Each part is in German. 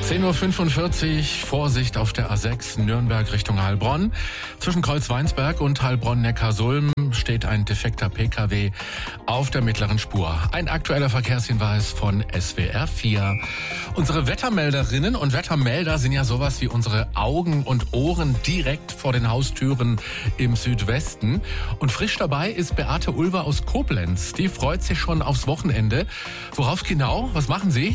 10:45 Uhr, Vorsicht auf der A6 Nürnberg Richtung Heilbronn. Zwischen Kreuzweinsberg und Heilbronn-Neckarsulm steht ein defekter Pkw auf der mittleren Spur. Ein aktueller Verkehrshinweis von SWR 4. Unsere Wettermelderinnen und Wettermelder sind ja sowas wie unsere Augen und Ohren direkt vor den Haustüren im Südwesten. Und frisch dabei ist Beate Ulver aus Koblenz. Die freut sich schon aufs Wochenende. Worauf genau? Was machen Sie?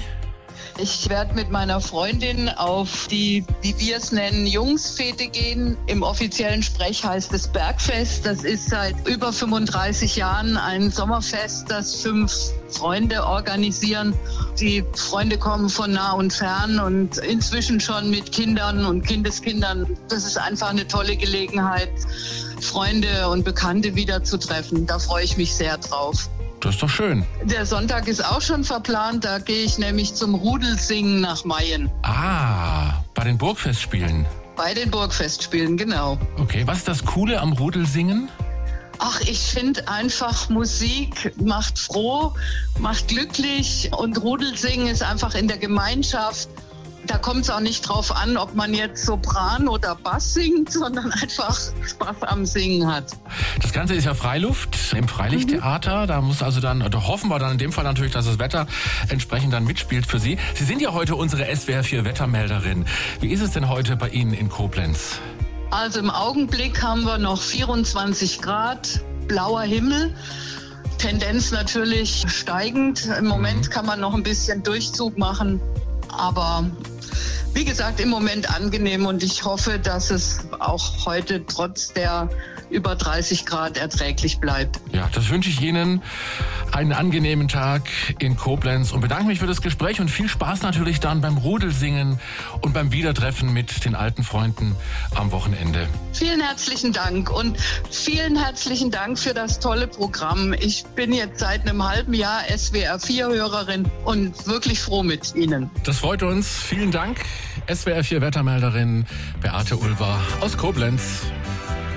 Ich werde mit meiner Freundin auf die, wie wir es nennen, Jungsfete gehen. Im offiziellen Sprech heißt es Bergfest. Das ist seit über 35 Jahren ein Sommerfest, das 5 Freunde organisieren. Die Freunde kommen von nah und fern und inzwischen schon mit Kindern und Kindeskindern. Das ist einfach eine tolle Gelegenheit, Freunde und Bekannte wiederzutreffen. Da freue ich mich sehr drauf. Das ist doch schön. Der Sonntag ist auch schon verplant. Da gehe ich nämlich zum Rudelsingen nach Mayen. Ah, bei den Burgfestspielen. Bei den Burgfestspielen, genau. Okay, was ist das Coole am Rudelsingen? Ach, ich finde einfach, Musik macht froh, macht glücklich und Rudelsingen ist einfach in der Gemeinschaft. Da kommt es auch nicht drauf an, ob man jetzt Sopran oder Bass singt, sondern einfach Spaß am Singen hat. Das Ganze ist ja Freiluft im Freilichttheater. Da muss also dann, oder hoffen wir dann in dem Fall natürlich, dass das Wetter entsprechend dann mitspielt für Sie. Sie sind ja heute unsere SWR 4 Wettermelderin. Wie ist es denn heute bei Ihnen in Koblenz? Also im Augenblick haben wir noch 24 Grad, blauer Himmel. Tendenz natürlich steigend. Im Moment kann man noch ein bisschen Durchzug machen. Aber wie gesagt, im Moment angenehm und ich hoffe, dass es auch heute trotz der über 30 Grad erträglich bleibt. Ja, das wünsche ich Ihnen. Einen angenehmen Tag in Koblenz und bedanke mich für das Gespräch und viel Spaß natürlich dann beim Rudelsingen und beim Wiedertreffen mit den alten Freunden am Wochenende. Vielen herzlichen Dank und vielen herzlichen Dank für das tolle Programm. Ich bin jetzt seit einem halben Jahr SWR 4 Hörerin und wirklich froh mit Ihnen. Das freut uns. Vielen Dank. SWR 4 Wettermelderin Beate Ulver aus Koblenz.